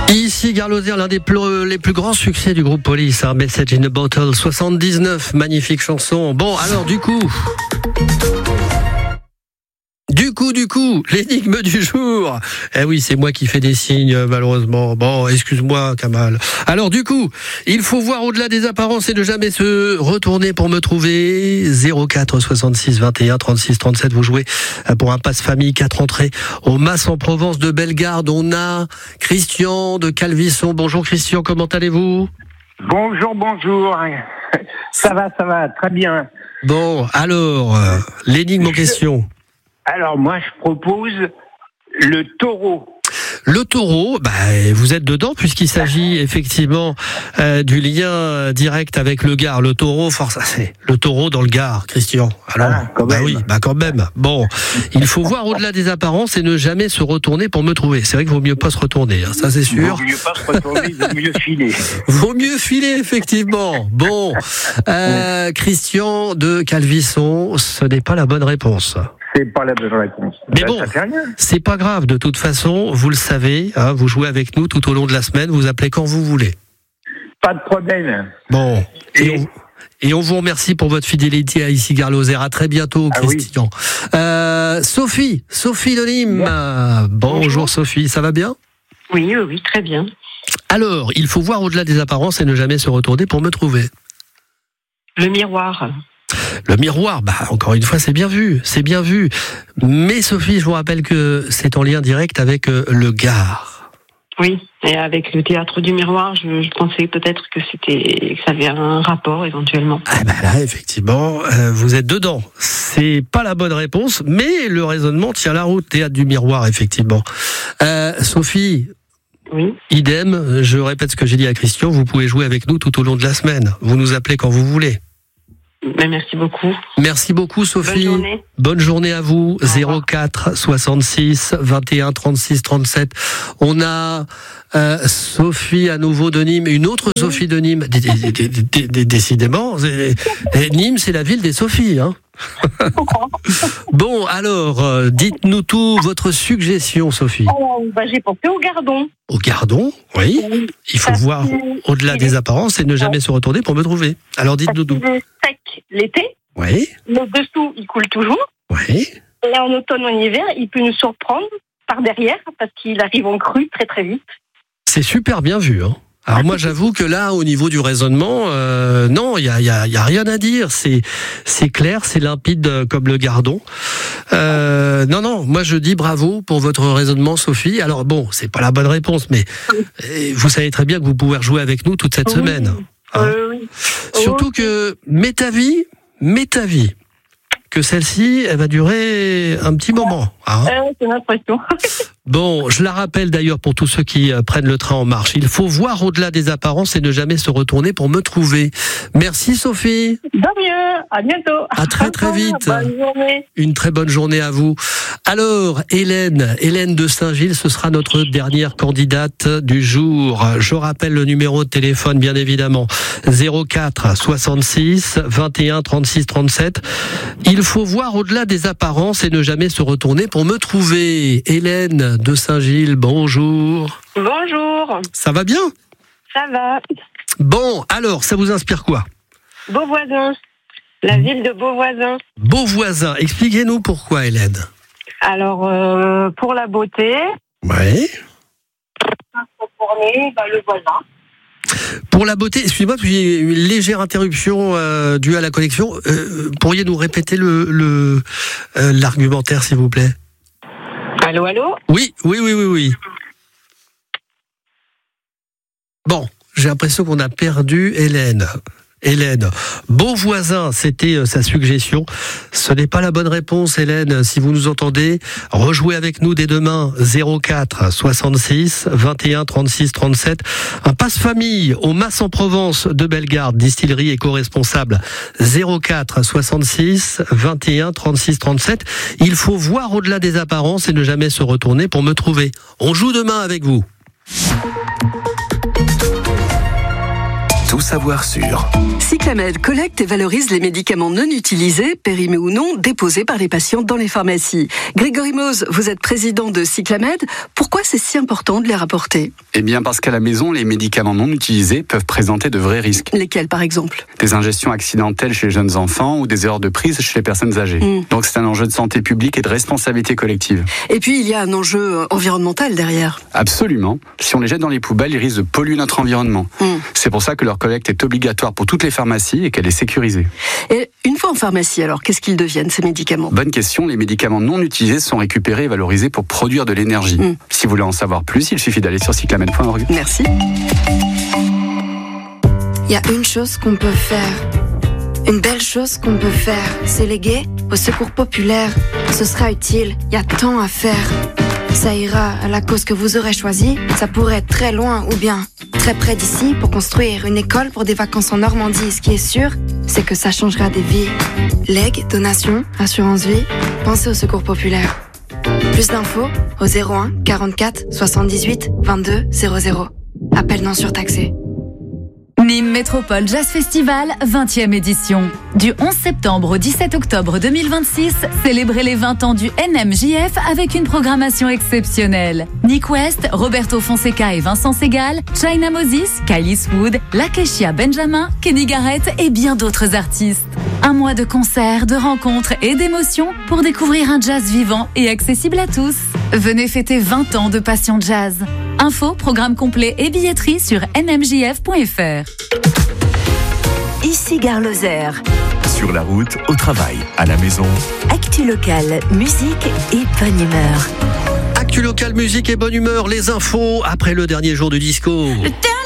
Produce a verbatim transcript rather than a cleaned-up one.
Ici Gare Lozère, l'un des plus, les plus grands succès du groupe Police, hein, Message in a Bottle, soixante-dix-neuf, magnifique chanson. Bon, alors du coup... Du coup, du coup, l'énigme du jour. Eh oui, c'est moi qui fais des signes, malheureusement. Bon, excuse-moi, Kamal. Alors, du coup, il faut voir au-delà des apparences et ne jamais se retourner pour me trouver. zéro quatre soixante-six vingt et un trente-six trente-sept, vous jouez pour un passe-famille, quatre entrées au Mas en Provence de Bellegarde. On a Christian de Calvisson. Bonjour Christian, comment allez-vous ? Bonjour, bonjour. Ça va, ça va, très bien. Bon, alors, euh, l'énigme en question. Alors moi je propose le taureau. Le taureau, bah, vous êtes dedans puisqu'il s'agit effectivement euh, du lien direct avec le Gard. Le taureau, force, c'est le taureau dans le Gard, Christian. Alors, ah, quand bah même. oui, bah quand même. Bon, il faut voir au-delà des apparences et ne jamais se retourner pour me trouver. C'est vrai qu'il vaut mieux pas se retourner, hein, ça c'est sûr. Vaut mieux pas se retourner, vaut mieux filer. Vaut mieux filer, effectivement. Bon, euh, Christian de Calvisson, ce n'est pas la bonne réponse. C'est pas la bonne réponse. Mais ben, bon, ça fait rien. C'est pas grave. De toute façon, vous le savez, hein, vous jouez avec nous tout au long de la semaine. Vous appelez quand vous voulez. Pas de problème. Bon. Et, Et, on, et on vous remercie pour votre fidélité à ici Gare Lozère. À très bientôt, ah Christian. Oui. Euh, Sophie, Sophie de Nîmes. Bon. Bonjour, Bonjour Sophie, ça va bien ? Oui, oui, très bien. Alors, il faut voir au-delà des apparences et ne jamais se retourner pour me trouver. Le miroir. Le miroir, bah encore une fois, c'est bien vu, c'est bien vu. Mais Sophie, je vous rappelle que c'est en lien direct avec euh, le Gard. Oui, et avec le théâtre du miroir, je, je pensais peut-être que c'était, que ça avait un rapport éventuellement. Ah bah là, effectivement, euh, vous êtes dedans. C'est pas la bonne réponse, mais le raisonnement tient la route. Théâtre du miroir, effectivement. Euh, Sophie. Oui. Idem. Je répète ce que j'ai dit à Christian. Vous pouvez jouer avec nous tout au long de la semaine. Vous nous appelez quand vous voulez. Ben, merci beaucoup. Merci beaucoup, Sophie. Bonne journée. Bonne journée à vous. zéro quatre soixante-six vingt et un trente-six trente-sept. On a euh, Sophie à nouveau de Nîmes, une autre Sophie de Nîmes. D- d- d- d- d- décidément, Nîmes, c'est la ville des Sophies, hein. Bon, alors, euh, dites-nous tout, votre suggestion, Sophie. Oh, bah, j'ai pensé au gardon. Au gardon, oui. Il faut Parce voir que- au-delà des apparences et ne jamais se retourner pour me trouver. Alors, dites-nous tout. Il est sec l'été, Oui, le dessous il coule toujours, oui. et en automne en hiver il peut nous surprendre par derrière parce qu'il arrive en crue très très vite. C'est super bien vu, hein. Alors moi j'avoue que là au niveau du raisonnement, euh, non, il y a, y, a, y a rien à dire. C'est c'est clair, c'est limpide euh, comme le gardon. Euh, non non, moi je dis bravo pour votre raisonnement, Sophie. Alors bon, c'est pas la bonne réponse, mais euh, vous savez très bien que vous pouvez rejouer avec nous toute cette Oui. semaine. Hein. Euh, oui. Surtout que mets ta vie, mets ta vie, que celle-ci, elle va durer un petit moment. Hein. Euh, c'est l'impression. Bon, je la rappelle d'ailleurs pour tous ceux qui euh, prennent le train en marche. Il faut voir au-delà des apparences et ne jamais se retourner pour me trouver. Merci Sophie. De mieux, à bientôt. À très très vite. Bonne journée. Une très bonne journée à vous. Alors, Hélène, Hélène de Saint-Gilles, ce sera notre dernière candidate du jour. Je rappelle le numéro de téléphone, bien évidemment. zéro quatre soixante-six vingt et un trente-six trente-sept. Il faut voir au-delà des apparences et ne jamais se retourner pour me trouver. Hélène de Saint-Gilles, bonjour. Bonjour. Ça va bien ? Ça va. Bon, alors, ça vous inspire quoi ? Beauvoisin. La ville de Beauvoisin. Beauvoisin, expliquez-nous pourquoi, Hélène. Alors, euh, pour la beauté, Oui. Retourner, bah, le voisin. Pour la beauté, excusez-moi, parce qu'il y a une légère interruption euh, due à la connexion. Euh, pourriez nous répéter le, le euh, l'argumentaire, s'il vous plaît ? allô, allô. Oui, oui, oui, oui, oui. Bon, j'ai l'impression qu'on a perdu Hélène. Hélène, Beauvoisin, c'était euh, sa suggestion. Ce n'est pas la bonne réponse, Hélène. Si vous nous entendez, rejouez avec nous dès demain. zéro quatre soixante-six vingt et un trente-six trente-sept. Un passe-famille au Mas en Provence de Bellegarde, distillerie éco-responsable. zéro quatre soixante-six vingt et un trente-six trente-sept. Il faut voir au-delà des apparences et ne jamais se retourner pour me trouver. On joue demain avec vous. tout savoir sur. Cyclamed collecte et valorise les médicaments non utilisés, périmés ou non, déposés par les patients dans les pharmacies. Grégory Mose, vous êtes président de Cyclamed. Pourquoi c'est si important de les rapporter ? Eh bien parce qu'à la maison, les médicaments non utilisés peuvent présenter de vrais risques. Lesquels par exemple ? Des ingestions accidentelles chez les jeunes enfants ou des erreurs de prise chez les personnes âgées. Mmh. Donc c'est un enjeu de santé publique et de responsabilité collective. Et puis il y a un enjeu environnemental derrière. Absolument. Si on les jette dans les poubelles, ils risquent de polluer notre environnement. Mmh. C'est pour ça que leur collecte est obligatoire pour toutes les pharmacies et qu'elle est sécurisée. Et une fois en pharmacie, alors qu'est-ce qu'ils deviennent ces médicaments ? Bonne question, les médicaments non utilisés sont récupérés et valorisés pour produire de l'énergie. Mmh. Si vous voulez en savoir plus, il suffit d'aller sur cyclamed point org. Merci. Il y a une chose qu'on peut faire, une belle chose qu'on peut faire, c'est léguer au secours populaire. Ce sera utile, il y a tant à faire. Ça ira à la cause que vous aurez choisie, ça pourrait être très loin ou bien très près d'ici pour construire une école pour des vacances en Normandie. Ce qui est sûr, c'est que ça changera des vies. Legs, donations, assurance vie, pensez au secours populaire. Plus d'infos au zéro un quarante-quatre soixante-dix-huit vingt-deux zéro zéro. Appel non surtaxé. Nîmes Métropole Jazz Festival, vingtième édition. Du onze septembre au dix-sept octobre deux mille vingt-six, célébrez les vingt ans du N M J F avec une programmation exceptionnelle. Nick West, Roberto Fonseca et Vincent Segal, China Moses, Kylie Wood, Lakeshia Benjamin, Kenny Garrett et bien d'autres artistes. Un mois de concerts, de rencontres et d'émotions pour découvrir un jazz vivant et accessible à tous. Venez fêter vingt ans de passion jazz. Info, programme complet et billetterie sur n m j f point f r. Ici Gare Lozère. Sur la route, au travail, à la maison. Actu locale, musique et bonne humeur. Actu locale, musique et bonne humeur, les infos après le dernier jour du disco. Le